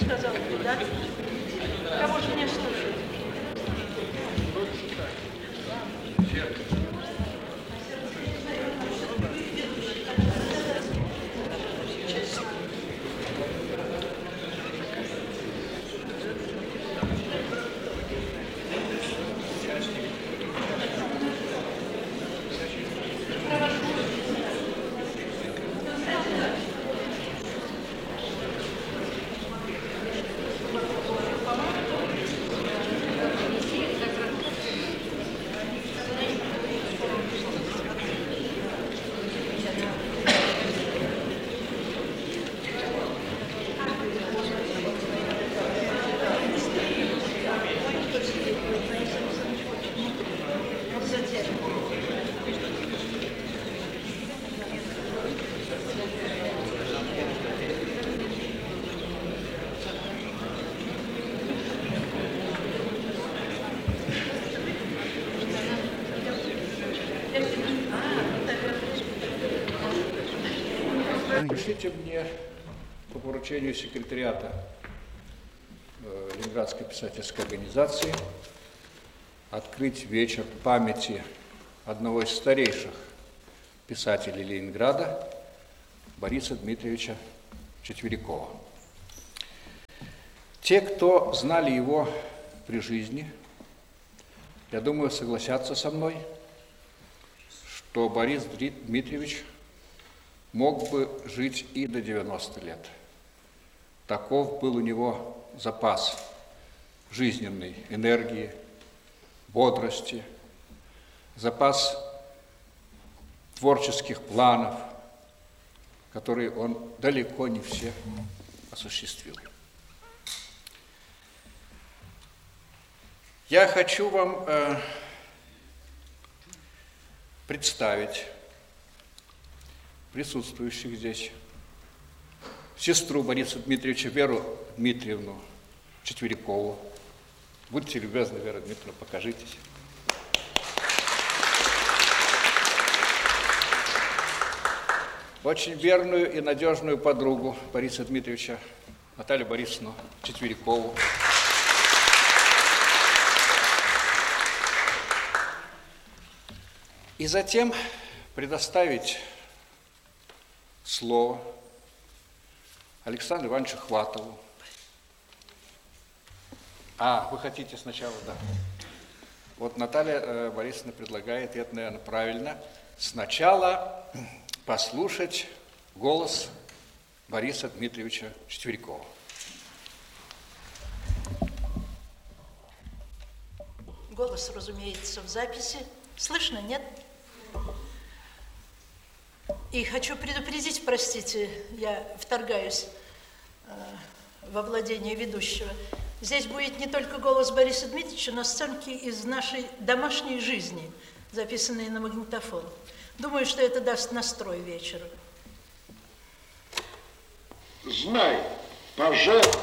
сказал ты, да? Кого же мне слушать? Разрешите мне по поручению секретариата Ленинградской писательской организации открыть вечер памяти одного из старейших писателей Ленинграда Бориса Дмитриевича Четверикова. Те, кто знали его при жизни, я думаю, согласятся со мной, что Борис Дмитриевич мог бы жить и до 90 лет. Таков был у него запас жизненной энергии, бодрости, запас творческих планов, которые он далеко не все осуществил. Я хочу вам представить присутствующих здесь сестру Бориса Дмитриевича Веру Дмитриевну Четверикову. Будьте любезны, Вера Дмитриевна, покажитесь. Очень верную и надежную подругу Бориса Дмитриевича Наталью Борисовну Четверикову. И затем предоставить слово Александру Ивановичу Хватову. Вы хотите сначала, да. Вот Наталья Борисовна предлагает, и это, наверное, правильно, сначала послушать голос Бориса Дмитриевича Четверикова. Голос, разумеется, в записи. Слышно, нет? И хочу предупредить, простите, я вторгаюсь во владение ведущего. Здесь будет не только голос Бориса Дмитриевича, но сценки из нашей домашней жизни, записанные на магнитофон. Думаю, что это даст настрой вечера. Знай, пожалуйста.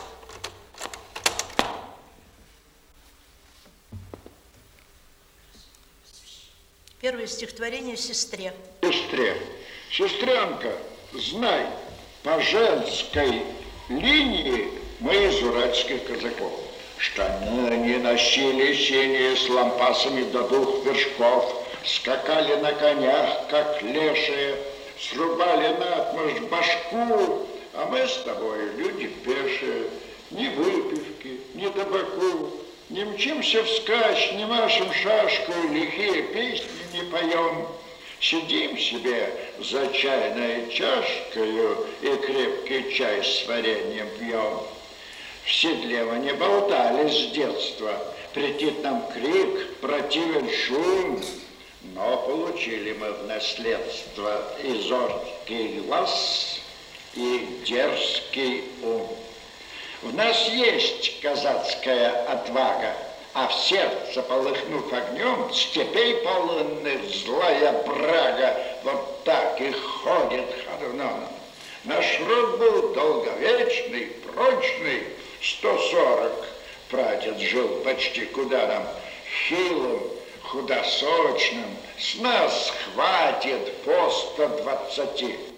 Первое стихотворение «Сестре». Сестре. Сестренка, знай, по женской линии мы из уральских казаков. Штаны не носили синие с лампасами до 2 вершков, скакали на конях, как лешие, срубали наотмашь башку, а мы с тобой люди пешие, ни выпивки, ни табаку. Не мчимся вскачь, не машем шашку, лихие песни не поем. Сидим себе за чайной чашкою и крепкий чай с вареньем пьем. В седле мы не болтали с детства, претит нам крик, противен шум. Но получили мы в наследство и зоркий глаз, и дерзкий ум. В нас есть казацкая отвага, а в сердце, полыхнув огнем, степей полынных злая брага вот так и ходит ходуном. Наш род был долговечный, прочный, 140 прадед жил почти куда нам, хилым, худосочным, с нас хватит по 120.